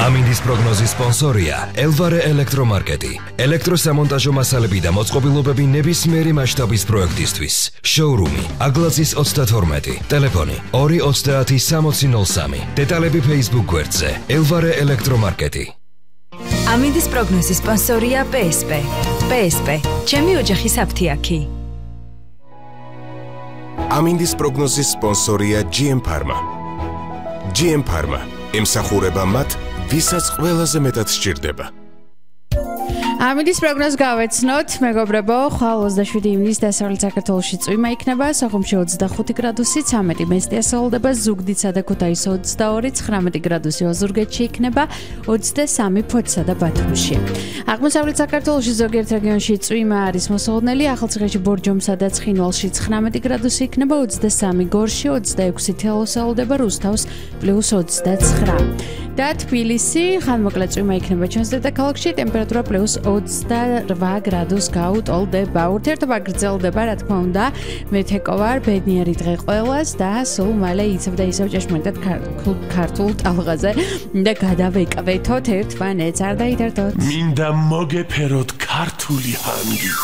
ამინდის პროგნოზის სპონსორია ელვარე ელექტრომარკეტი. ელექტროსამონტაჟო მასალები და მოწყობილობები ნებისმიერი მასშტაბის პროექტისთვის. შოურუმი აგლაძის 32, ტელეფონი 230 დეტალები Facebook გვერდზე ელვარე ელექტრომარკეტი. ამინდის პროგნოზის სპონსორია PSP. PSP, ჩემი ოჯახის აფთიაქი. ამინდის პროგნოზის სპონსორია GM Pharma. GM Pharma ემსახურება მათ, ვისაც ყველაზე მეტად სჭირდება. ამინდის პროგნოზს გავეცნოთ, მეგობრებო, ხვალ 27 ივნისს დასავლეთ საქართველოში წვიმა იქნება, სოხუმში 25 გრადუსი, 13 მესტია სოლდება, ზუგდიდსა და ქუთაისში 22, 19 გრადუსი ოზურგეთში იქნება, 23 ფოთსა და ბათუმში. აღმოსავლეთ საქართველოში ზოგიერთ რეგიონში წვიმა არის მოსალოდნელი, ახალციხეში, ბორჯომსა და ცხინვალში 19 გრადუსი იქნება, 23 გორში, 26 თელოსალდება, რუსთავს +29. და თბილისი ხანმოკლე წვიმა იქნება ჩვენს დედაქალაქში, ტემპერატურა +28 გრადუსს გაუტოლდება. ურთიერთობა გრძელდება, რა თქმა უნდა, მეთეკოვარ ბედნიერი დღე ყველას და სულ მალე იცავ და ისევ ჭეშმარიტად ქართულ ტალღაზე და გადავეკავეთოთ ერთმანეთს, არ დაიდარდოთ. მინდა მოგეფეროთ ქართული ჰანგი.